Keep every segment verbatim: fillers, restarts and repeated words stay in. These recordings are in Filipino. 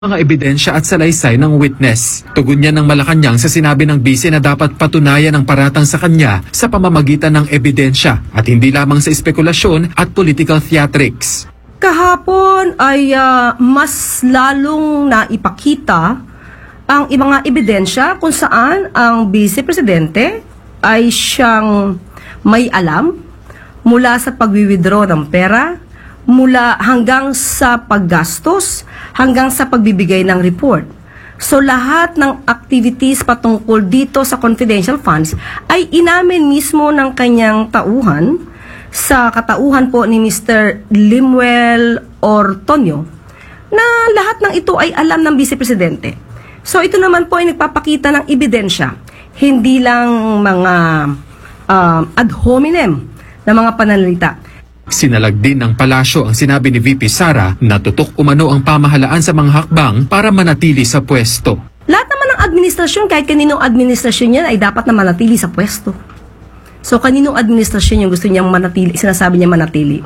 mga ebidensya at salaysay ng witness. Tugon niya ng Malacanang sa sinabi ng bise na dapat patunayan ang paratang sa kanya sa pamamagitan ng ebidensya at hindi lamang sa espekulasyon at political theatrics. Kahapon ay uh, mas lalong naipakita ang mga ebidensya kung saan ang Vice Presidente ay siyang may alam mula sa pagwi-withdraw ng pera, mula hanggang sa paggastos, hanggang sa pagbibigay ng report. So lahat ng activities patungkol dito sa confidential funds ay inamin mismo ng kanyang tauhan sa katauhan po ni Mister Limuel Ortonio na lahat ng ito ay alam ng Vice Presidente. So ito naman po ay nagpapakita ng ebidensya, hindi lang mga uh, ad hominem na mga pananalita. Sinalag din ng palasyo ang sinabi ni V P Sara na tutok umano ang pamahalaan sa mga hakbang para manatili sa pwesto. Lahat naman ng administrasyon, kahit kaninong administrasyon yan, ay dapat na manatili sa pwesto. So kaninong administrasyon yung gusto niyang manatili, sinasabi niya manatili?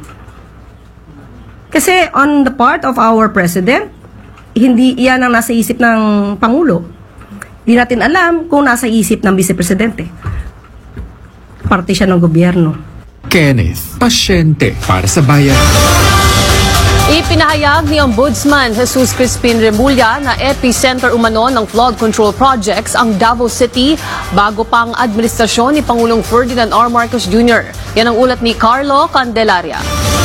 Kasi on the part of our President, hindi iyan ang nasa isip ng Pangulo. Hindi natin alam kung nasa isip ng Vice Presidente. Parte siya ng gobyerno. Kenneth, pasyente para sa bayan. Ipinahayag ni Ombudsman Jesus Crispin Remulla na epicenter umano ng flood control projects ang Davao City bago pang administrasyon ni Pangulong Ferdinand R. Marcos Junior Yan ang ulat ni Carlo Candelaria.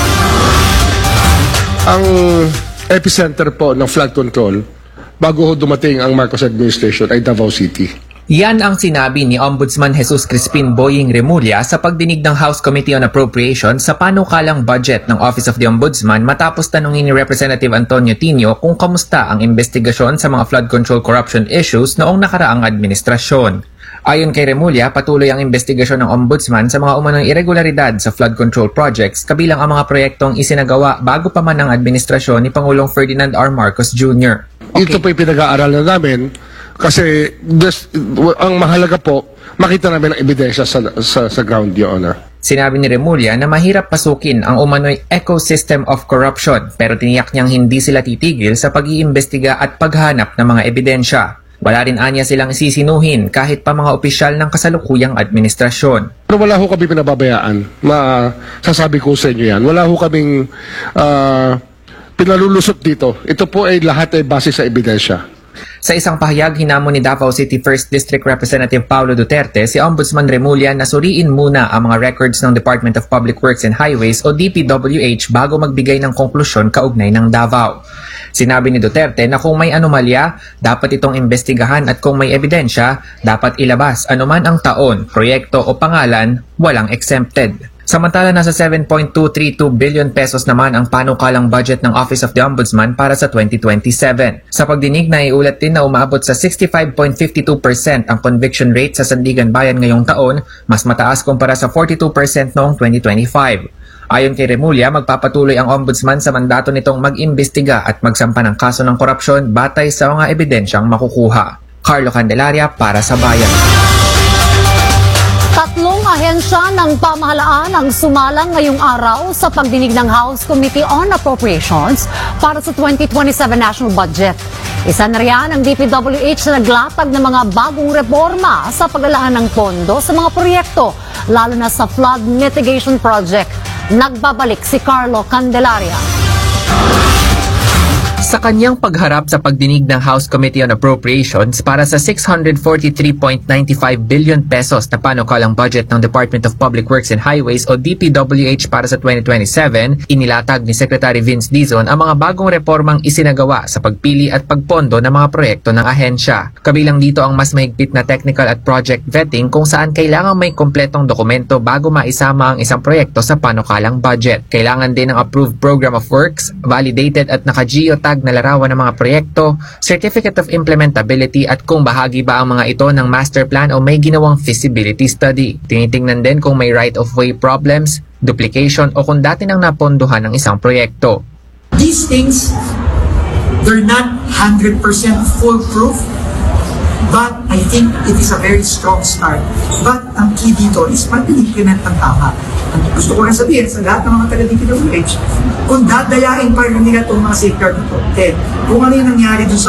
Ang epicenter po ng flood control bago dumating ang Marcos administration ay Davao City. Yan ang sinabi ni Ombudsman Jesus Crispin Boying Remulla sa pagdinig ng House Committee on Appropriations sa panukalang budget ng Office of the Ombudsman matapos tanungin ni Representative Antonio Tino kung kamusta ang investigasyon sa mga flood control corruption issues noong nakaraang administrasyon. Ayon kay Remulla, patuloy ang investigasyon ng Ombudsman sa mga umanong irregularidad sa flood control projects kabilang ang mga proyektong isinagawa bago pa man ang administrasyon ni Pangulong Ferdinand R. Marcos Junior Okay. Ito po yung pinag-aaralan namin kasi this, ang mahalaga po, makita namin ang ebidensya sa, sa, sa ground, Your Honor. Sinabi ni Remulla na mahirap pasukin ang umano'y ecosystem of corruption pero tiniyak niyang hindi sila titigil sa pag-iimbestiga at paghanap ng mga ebidensya. Wala rin anya silang sisinuhin kahit pa mga opisyal ng kasalukuyang administrasyon. Pero wala ho kami pinababayaan. Ma, sasabi ko sa inyo yan. Wala ho kaming uh, pinalulusot dito. Ito po ay lahat ay base sa ebidensya. Sa isang pahayag, hinamon ni Davao City first District Representative Paulo Duterte si Ombudsman Remulla na suriin muna ang mga records ng Department of Public Works and Highways o D P W H bago magbigay ng konklusyon kaugnay ng Davao. Sinabi ni Duterte na kung may anomalya, dapat itong imbestigahan at kung may ebidensya, dapat ilabas anuman ang taon, proyekto o pangalan, walang exempted. Samantala, nasa seven point two three two billion pesos naman ang panukalang budget ng Office of the Ombudsman para sa twenty twenty-seven. Sa pagdinig, naiulat din na umabot sa sixty-five point five two percent ang conviction rate sa Sandigan Bayan ngayong taon, mas mataas kumpara sa forty-two percent noong twenty twenty-five. Ayon kay Remulla, magpapatuloy ang Ombudsman sa mandato nitong mag-imbestiga at magsampa ng kaso ng korupsyon batay sa mga ebidensyang makukuha. Carlo Candelaria para sa Bayan. Tatlong ahensya ng pamahalaan ang sumalang ngayong araw sa pagdinig ng House Committee on Appropriations para sa twenty twenty-seven national budget. Isa na riyan ang D P W H na naglatag ng mga bagong reforma sa paglalaan ng pondo sa mga proyekto, lalo na sa flood mitigation project. Nagbabalik si Carlo Candelaria. Sa kanyang pagharap sa pagdinig ng House Committee on Appropriations para sa six hundred forty-three point nine five billion pesos na panukalang budget ng Department of Public Works and Highways o D P W H para sa twenty twenty-seven, inilatag ni Secretary Vince Dizon ang mga bagong reformang isinagawa sa pagpili at pagpondo ng mga proyekto ng ahensya. Kabilang dito ang mas mahigpit na technical at project vetting kung saan kailangan may kompletong dokumento bago maisama ang isang proyekto sa panukalang budget. Kailangan din ng approved program of works, validated at naka-geotag na larawan ng mga proyekto, certificate of implementability at kung bahagi ba ang mga ito ng master plan o may ginawang feasibility study. Tinitingnan din kung may right-of-way problems, duplication o kung dati nang napondohan ng isang proyekto. These things, they're not one hundred percent foolproof, but I think it is a very strong start. But ang key dito is pag-implement ng tama. Ang gusto ko lang sabihin sa lahat ng mga taga-D P W H, kung dadayain pa rin nila itong mga safeguard na to, eh, kung ano yung nangyari dun sa